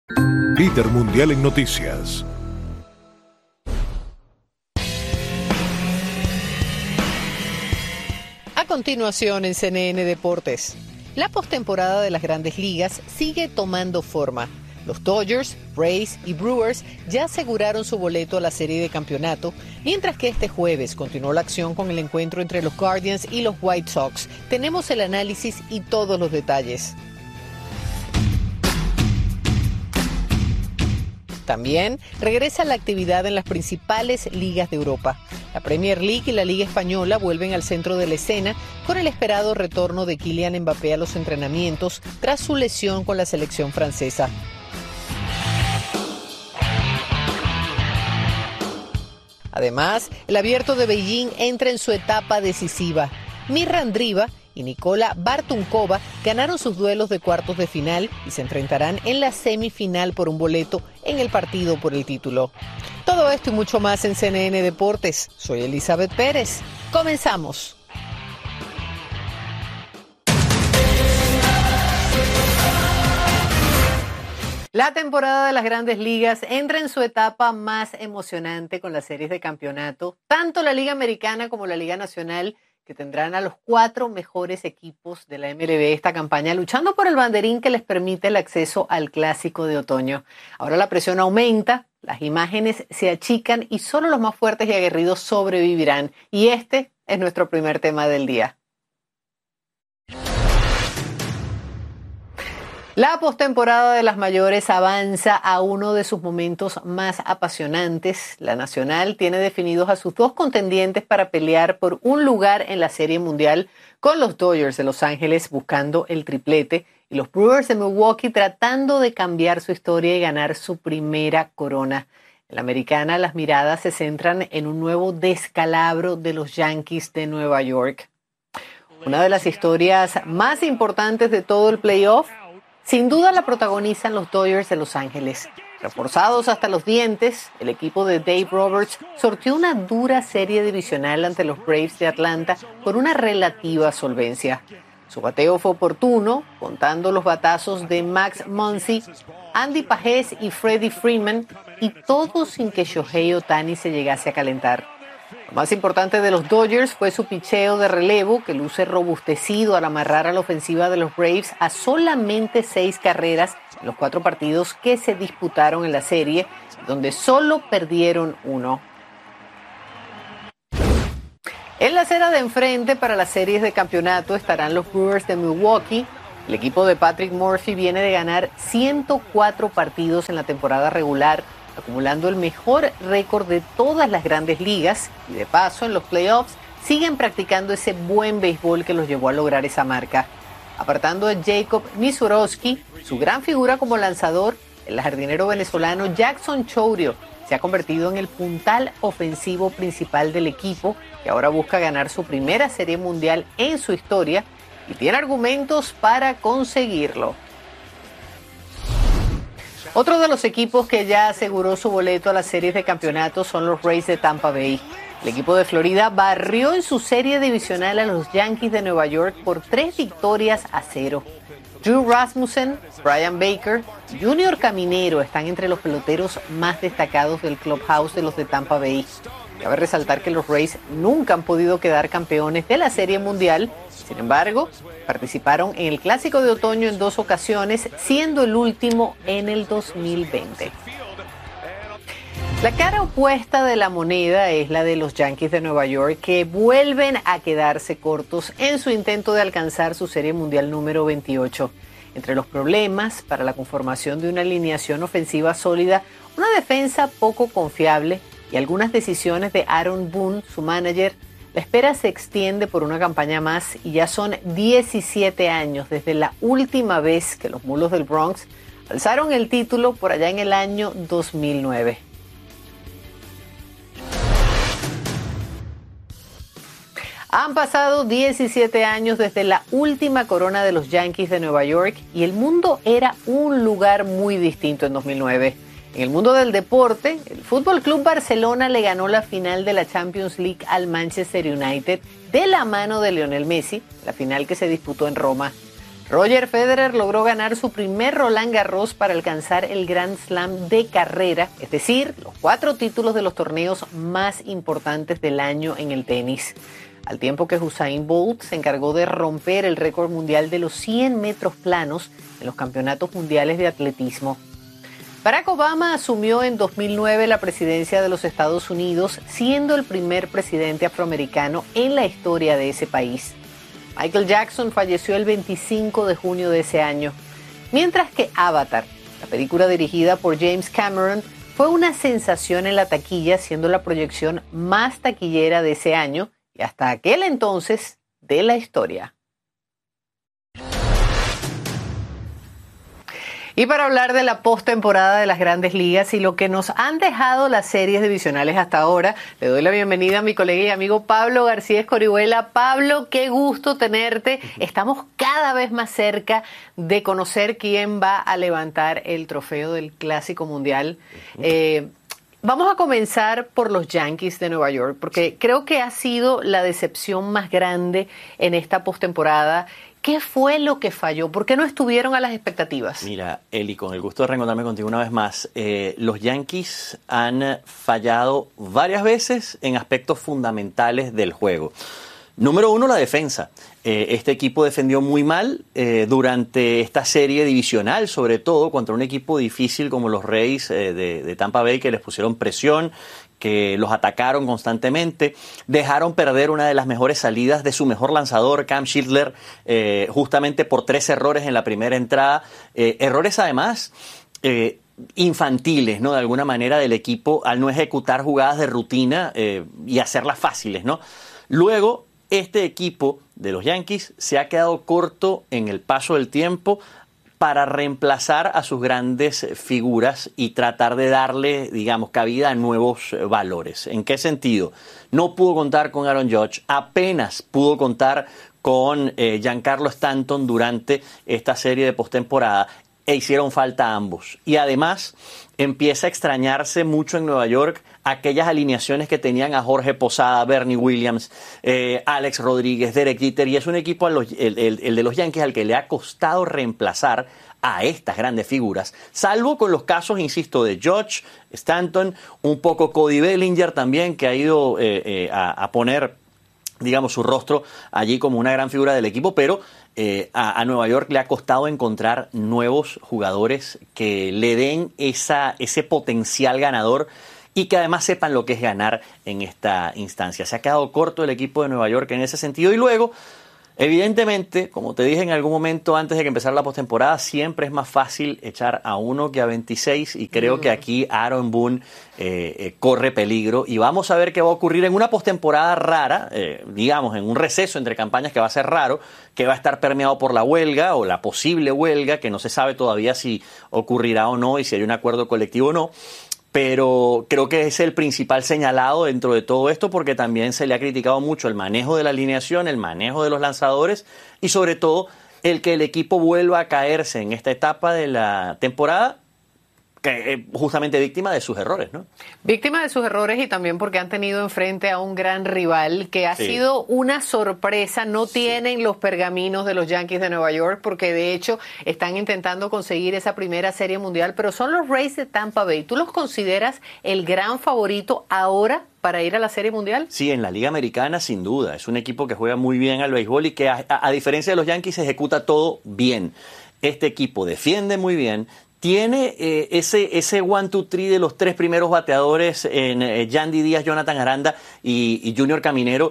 Líder mundial en noticias. A continuación en CNN Deportes. La postemporada de las Grandes Ligas sigue tomando forma. Los Dodgers, Rays y Brewers ya aseguraron su boleto a la serie de campeonato, mientras que este jueves continuó la acción con el encuentro entre los Guardians y los White Sox. Tenemos el análisis y todos los detalles. También regresa la actividad en las principales ligas de Europa. La Premier League y la Liga Española vuelven al centro de la escena con el esperado retorno de Kylian Mbappé a los entrenamientos tras su lesión con la selección francesa. Además, el Abierto de Beijing entra en su etapa decisiva. Mirra Andreeva y Nikola Bartunkova ganaron sus duelos de cuartos de final y se enfrentarán en la semifinal por un boleto en el partido por el título. Todo esto y mucho más en CNN Deportes. Soy Elizabeth Pérez. Comenzamos. La temporada de las Grandes Ligas entra en su etapa más emocionante con las series de campeonato, tanto la Liga Americana como la Liga Nacional, que tendrán a los 4 mejores equipos de la MLB esta campaña luchando por el banderín que les permite el acceso al Clásico de Otoño. Ahora la presión aumenta, las imágenes se achican y solo los más fuertes y aguerridos sobrevivirán. Y este es nuestro primer tema del día. La postemporada de las mayores avanza a uno de sus momentos más apasionantes. La Nacional tiene definidos a sus 2 contendientes para pelear por un lugar en la Serie Mundial, con los Dodgers de Los Ángeles buscando el triplete y los Brewers de Milwaukee tratando de cambiar su historia y ganar su primera corona. En la Americana, las miradas se centran en un nuevo descalabro de los Yankees de Nueva York. Una de las historias más importantes de todo el playoff, sin duda la protagonizan los Dodgers de Los Ángeles. Reforzados hasta los dientes, el equipo de Dave Roberts sorteó una dura serie divisional ante los Braves de Atlanta con una relativa solvencia. Su bateo fue oportuno, contando los batazos de Max Muncy, Andy Pajés y Freddie Freeman, y todo sin que Shohei Ohtani se llegase a calentar. Lo más importante de los Dodgers fue su picheo de relevo, que luce robustecido al amarrar a la ofensiva de los Braves a solamente 6 carreras en los 4 partidos que se disputaron en la serie, donde solo perdieron 1. En la acera de enfrente para las series de campeonato estarán los Brewers de Milwaukee. El equipo de Patrick Murphy viene de ganar 104 partidos en la temporada regular, acumulando el mejor récord de todas las Grandes Ligas, y de paso en los playoffs siguen practicando ese buen béisbol que los llevó a lograr esa marca. Apartando a Jacob Misiorowski, su gran figura como lanzador, el jardinero venezolano Jackson Chourio se ha convertido en el puntal ofensivo principal del equipo, que ahora busca ganar su primera Serie Mundial en su historia y tiene argumentos para conseguirlo. Otro de los equipos que ya aseguró su boleto a las series de campeonato son los Rays de Tampa Bay. El equipo de Florida barrió en su serie divisional a los Yankees de Nueva York por 3-0. Drew Rasmussen, Brian Baker, Junior Caminero están entre los peloteros más destacados del clubhouse de los de Tampa Bay. Cabe resaltar que los Rays nunca han podido quedar campeones de la Serie Mundial. Sin embargo, participaron en el Clásico de Otoño en 2 ocasiones, siendo el último en el 2020. La cara opuesta de la moneda es la de los Yankees de Nueva York, que vuelven a quedarse cortos en su intento de alcanzar su Serie Mundial número 28. Entre los problemas para la conformación de una alineación ofensiva sólida, una defensa poco confiable y algunas decisiones de Aaron Boone, su manager, la espera se extiende por una campaña más y ya son 17 años desde la última vez que los Mulos del Bronx alzaron el título por allá en el año 2009. Han pasado 17 años desde la última corona de los Yankees de Nueva York y el mundo era un lugar muy distinto en 2009. En el mundo del deporte, el Fútbol Club Barcelona le ganó la final de la Champions League al Manchester United de la mano de Lionel Messi, la final que se disputó en Roma. Roger Federer logró ganar su primer Roland Garros para alcanzar el Grand Slam de carrera, es decir, los 4 títulos de los torneos más importantes del año en el tenis. Al tiempo que Usain Bolt se encargó de romper el récord mundial de los 100 metros planos en los campeonatos mundiales de atletismo. Barack Obama asumió en 2009 la presidencia de los Estados Unidos, siendo el primer presidente afroamericano en la historia de ese país. Michael Jackson falleció el 25 de junio de ese año, mientras que Avatar, la película dirigida por James Cameron, fue una sensación en la taquilla, siendo la proyección más taquillera de ese año y hasta aquel entonces de la historia. Y para hablar de la postemporada de las Grandes Ligas y lo que nos han dejado las series divisionales hasta ahora, le doy la bienvenida a mi colega y amigo Pablo García Escorihuela. Pablo, qué gusto tenerte. Estamos cada vez más cerca de conocer quién va a levantar el trofeo del Clásico Mundial. Vamos a comenzar por los Yankees de Nueva York, porque creo que ha sido la decepción más grande en esta postemporada. ¿Qué fue lo que falló? ¿Por qué no estuvieron a las expectativas? Mira, Eli, con el gusto de reencontrarme contigo una vez más, los Yankees han fallado varias veces en aspectos fundamentales del juego. Número 1, la defensa. Este equipo defendió muy mal durante esta serie divisional, sobre todo contra un equipo difícil como los Rays de Tampa Bay, que les pusieron presión, que los atacaron constantemente, dejaron perder una de las mejores salidas de su mejor lanzador, Cam Schindler, justamente por 3 errores en la primera entrada. Errores además infantiles, ¿no? De alguna manera del equipo al no ejecutar jugadas de rutina y hacerlas fáciles, ¿no? Luego, este equipo de los Yankees se ha quedado corto en el paso del tiempo para reemplazar a sus grandes figuras y tratar de darle, digamos, cabida a nuevos valores. ¿En qué sentido? No pudo contar con Aaron Judge, apenas pudo contar con Giancarlo Stanton durante esta serie de postemporada e hicieron falta ambos. Y además empieza a extrañarse mucho en Nueva York aquellas alineaciones que tenían a Jorge Posada, Bernie Williams, Alex Rodríguez, Derek Jeter, y es un equipo, el de los Yankees, al que le ha costado reemplazar a estas grandes figuras, salvo con los casos, insisto, de Judge, Stanton, un poco Cody Bellinger también, que ha ido a poner, digamos, su rostro allí como una gran figura del equipo, pero a Nueva York le ha costado encontrar nuevos jugadores que le den ese potencial ganador y que además sepan lo que es ganar en esta instancia. Se ha quedado corto el equipo de Nueva York en ese sentido. Y luego, evidentemente, como te dije en algún momento antes de que empezara la postemporada, siempre es más fácil echar a 1 que a 26, y creo que aquí Aaron Boone corre peligro, y vamos a ver qué va a ocurrir en una postemporada rara, digamos, en un receso entre campañas que va a ser raro, que va a estar permeado por la huelga o la posible huelga, que no se sabe todavía si ocurrirá o no y si hay un acuerdo colectivo o no. Pero creo que es el principal señalado dentro de todo esto, porque también se le ha criticado mucho el manejo de la alineación, el manejo de los lanzadores y sobre todo el que el equipo vuelva a caerse en esta etapa de la temporada, que justamente víctima de sus errores, ¿no? Víctima de sus errores, y también porque han tenido enfrente a un gran rival que ha sido una sorpresa. No tienen los pergaminos de los Yankees de Nueva York, porque de hecho están intentando conseguir esa primera serie mundial, pero son los Rays de Tampa Bay. ¿Tú los consideras el gran favorito ahora para ir a la serie mundial? Sí, en la Liga Americana sin duda. Es un equipo que juega muy bien al béisbol y que a diferencia de los Yankees ejecuta todo bien. Este equipo defiende muy bien. Tiene ese 1-2-3 de los 3 primeros bateadores en Yandy Díaz, Jonathan Aranda y Junior Caminero,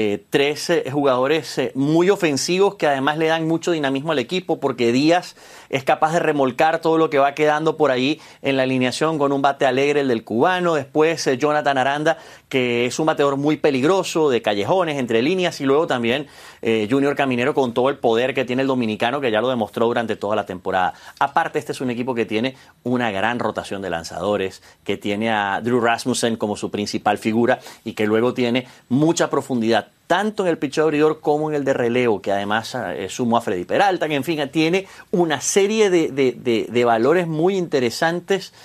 3 jugadores muy ofensivos que además le dan mucho dinamismo al equipo, porque Díaz es capaz de remolcar todo lo que va quedando por ahí en la alineación con un bate alegre, el del cubano. Después Jonathan Aranda, que es un bateador muy peligroso, de callejones, entre líneas, y luego también Junior Caminero con todo el poder que tiene el dominicano, que ya lo demostró durante toda la temporada. Aparte, este es un equipo que tiene una gran rotación de lanzadores, que tiene a Drew Rasmussen como su principal figura y que luego tiene mucha profundidad, tanto en el picheo abridor como en el de relevo, que además sumó a Freddy Peralta, que en fin, tiene una serie de valores muy interesantes,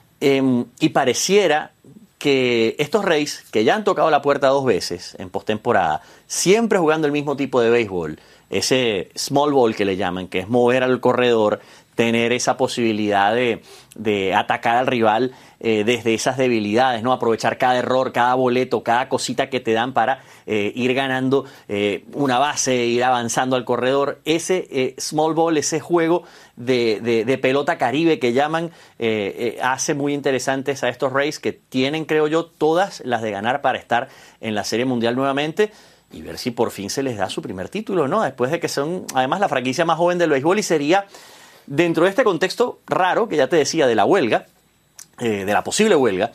y pareciera que estos Rays, que ya han tocado la puerta 2 veces en postemporada, siempre jugando el mismo tipo de béisbol, ese small ball que le llaman, que es mover al corredor, tener esa posibilidad de atacar al rival desde esas debilidades, ¿no? Aprovechar cada error, cada boleto, cada cosita que te dan para ir ganando una base, ir avanzando al corredor. Ese small ball, ese juego de pelota caribe que llaman, hace muy interesantes a estos Rays, que tienen, creo yo, todas las de ganar para estar en la Serie Mundial nuevamente y ver si por fin se les da su primer título, ¿no? Después de que son, además, la franquicia más joven del béisbol, y sería, dentro de este contexto raro que ya te decía de la huelga, de la posible huelga,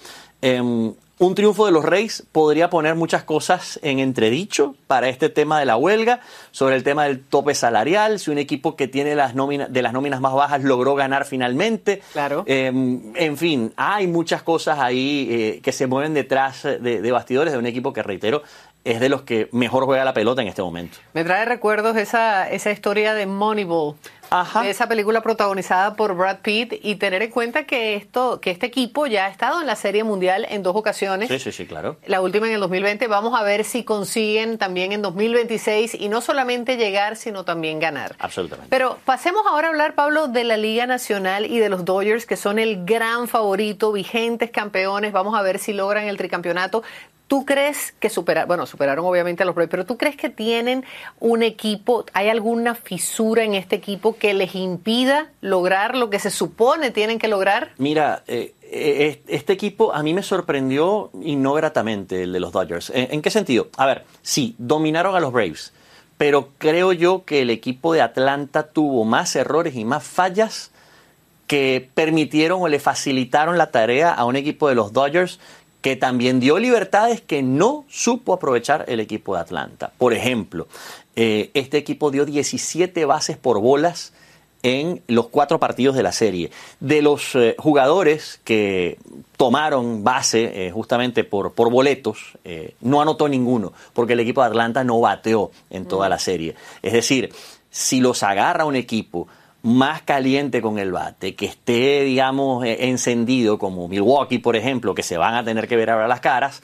un triunfo de los Rays podría poner muchas cosas en entredicho para este tema de la huelga, sobre el tema del tope salarial, si un equipo que tiene de las nóminas más bajas logró ganar finalmente. Claro. En fin, hay muchas cosas ahí que se mueven detrás de bastidores de un equipo que, reitero, es de los que mejor juega la pelota en este momento. Me trae recuerdos esa historia de Moneyball. Ajá. De esa película protagonizada por Brad Pitt, y tener en cuenta que este equipo ya ha estado en la Serie Mundial en 2 ocasiones. Sí, claro. La última en el 2020. Vamos a ver si consiguen también en 2026, y no solamente llegar, sino también ganar. Absolutamente. Pero pasemos ahora a hablar, Pablo, de la Liga Nacional y de los Dodgers, que son el gran favorito, vigentes campeones. Vamos a ver si logran el tricampeonato. ¿Tú crees que superaron obviamente a los Braves, pero tú crees que tienen un equipo, hay alguna fisura en este equipo que les impida lograr lo que se supone tienen que lograr? Mira, este equipo a mí me sorprendió y no gratamente, el de los Dodgers. ¿En qué sentido? A ver, sí, dominaron a los Braves, pero creo yo que el equipo de Atlanta tuvo más errores y más fallas que permitieron o le facilitaron la tarea a un equipo de los Dodgers, que también dio libertades que no supo aprovechar el equipo de Atlanta. Por ejemplo, este equipo dio 17 bases por bolas en los 4 partidos de la serie. De los jugadores que tomaron base justamente por boletos, no anotó ninguno, porque el equipo de Atlanta no bateó en toda la serie. Es decir, si los agarra un equipo más caliente con el bate, que esté, digamos, encendido, como Milwaukee, por ejemplo, que se van a tener que ver ahora las caras,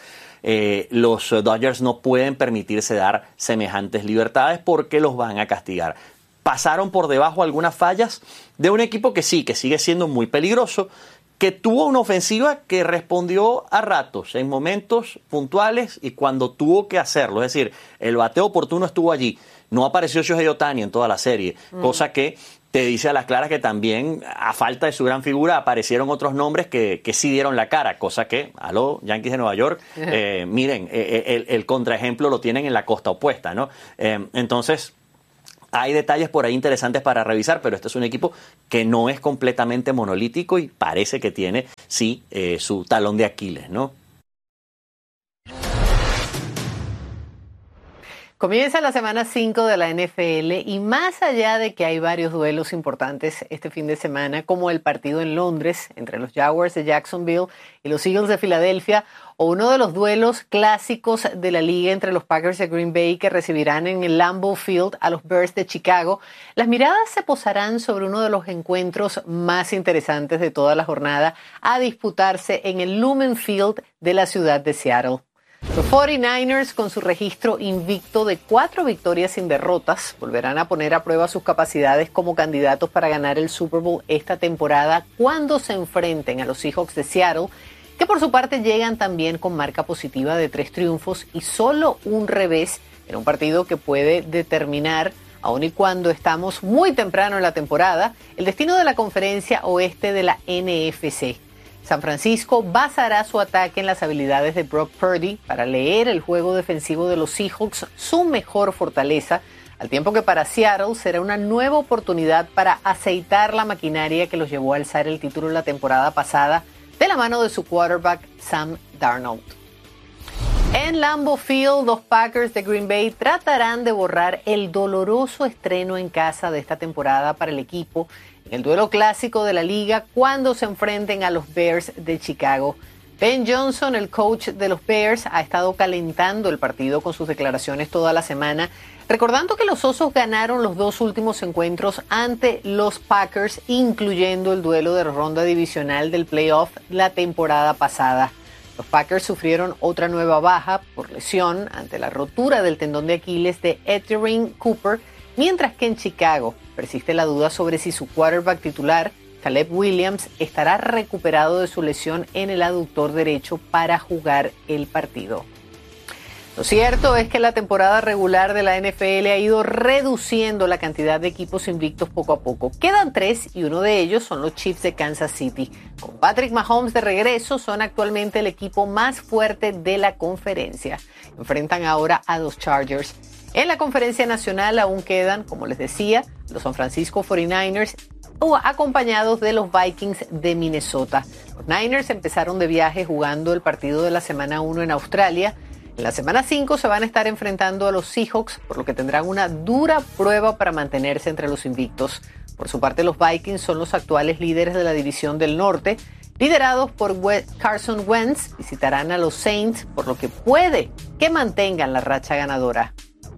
los Dodgers no pueden permitirse dar semejantes libertades porque los van a castigar. Pasaron por debajo algunas fallas de un equipo que sí, que sigue siendo muy peligroso, que tuvo una ofensiva que respondió a ratos, en momentos puntuales y cuando tuvo que hacerlo. Es decir, el bateo oportuno estuvo allí. No apareció Shohei Ohtani en toda la serie, cosa que te dice a las claras que también, a falta de su gran figura, aparecieron otros nombres que sí dieron la cara, cosa que, Yankees de Nueva York, miren, el contraejemplo lo tienen en la costa opuesta, ¿no? Entonces, hay detalles por ahí interesantes para revisar, pero este es un equipo que no es completamente monolítico y parece que tiene, sí, su talón de Aquiles, ¿no? Comienza la semana 5 de la NFL, y más allá de que hay varios duelos importantes este fin de semana, como el partido en Londres entre los Jaguars de Jacksonville y los Eagles de Filadelfia, o uno de los duelos clásicos de la liga entre los Packers de Green Bay, que recibirán en el Lambeau Field a los Bears de Chicago, las miradas se posarán sobre uno de los encuentros más interesantes de toda la jornada, a disputarse en el Lumen Field de la ciudad de Seattle. Los 49ers, con su registro invicto de 4 victorias sin derrotas, volverán a poner a prueba sus capacidades como candidatos para ganar el Super Bowl esta temporada, cuando se enfrenten a los Seahawks de Seattle, que por su parte llegan también con marca positiva de 3 triunfos y solo un revés en un partido que puede determinar, aun y cuando estamos muy temprano en la temporada, el destino de la conferencia oeste de la NFC. San Francisco basará su ataque en las habilidades de Brock Purdy para leer el juego defensivo de los Seahawks, su mejor fortaleza, al tiempo que para Seattle será una nueva oportunidad para aceitar la maquinaria que los llevó a alzar el título la temporada pasada, de la mano de su quarterback Sam Darnold. En Lambeau Field, los Packers de Green Bay tratarán de borrar el doloroso estreno en casa de esta temporada para el equipo, en el duelo clásico de la liga, cuando se enfrenten a los Bears de Chicago. Ben Johnson, el coach de los Bears, ha estado calentando el partido con sus declaraciones toda la semana, recordando que los Osos ganaron los 2 últimos encuentros ante los Packers, incluyendo el duelo de ronda divisional del playoff la temporada pasada. Los Packers sufrieron otra nueva baja por lesión ante la rotura del tendón de Aquiles de Etherin Cooper, mientras que en Chicago persiste la duda sobre si su quarterback titular, Caleb Williams, estará recuperado de su lesión en el aductor derecho para jugar el partido. Lo cierto es que la temporada regular de la NFL ha ido reduciendo la cantidad de equipos invictos poco a poco. Quedan 3 y uno de ellos son los Chiefs de Kansas City. Con Patrick Mahomes de regreso, son actualmente el equipo más fuerte de la conferencia. Enfrentan ahora a los Chargers. En la conferencia nacional aún quedan, como les decía, los San Francisco 49ers, acompañados de los Vikings de Minnesota. Los Niners empezaron de viaje jugando el partido de la semana 1 en Australia. En la semana 5 se van a estar enfrentando a los Seahawks, por lo que tendrán una dura prueba para mantenerse entre los invictos. Por su parte, los Vikings son los actuales líderes de la División del Norte. Liderados por Carson Wentz, visitarán a los Saints, por lo que puede que mantengan la racha ganadora.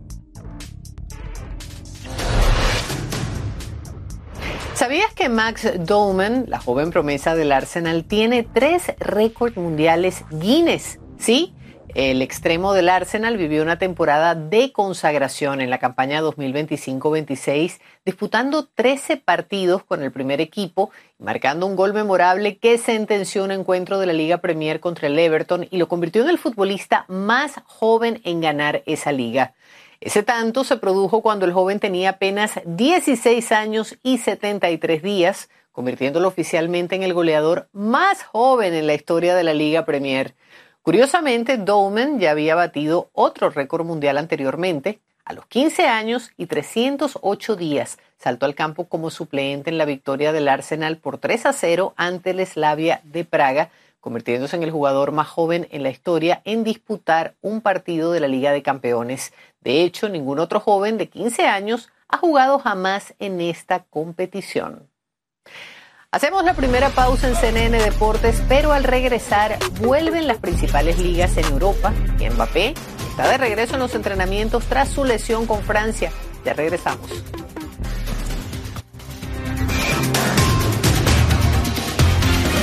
¿Sabías que Max Doman, la joven promesa del Arsenal, tiene 3 récords mundiales Guinness? ¿Sí? El extremo del Arsenal vivió una temporada de consagración en la campaña 2025-26, disputando 13 partidos con el primer equipo y marcando un gol memorable que sentenció un encuentro de la Liga Premier contra el Everton y lo convirtió en el futbolista más joven en ganar esa liga. Ese tanto se produjo cuando el joven tenía apenas 16 años y 73 días, convirtiéndolo oficialmente en el goleador más joven en la historia de la Liga Premier. Curiosamente, Doman ya había batido otro récord mundial anteriormente. A los 15 años y 308 días saltó al campo como suplente en la victoria del Arsenal por 3-0 ante el Slavia de Praga, convirtiéndose en el jugador más joven en la historia en disputar un partido de la Liga de Campeones. De hecho, ningún otro joven de 15 años ha jugado jamás en esta competición. Hacemos la primera pausa en CNN Deportes, pero al regresar vuelven las principales ligas en Europa y Mbappé está de regreso en los entrenamientos tras su lesión con Francia. Ya regresamos.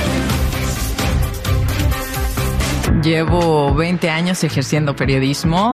Llevo 20 años ejerciendo periodismo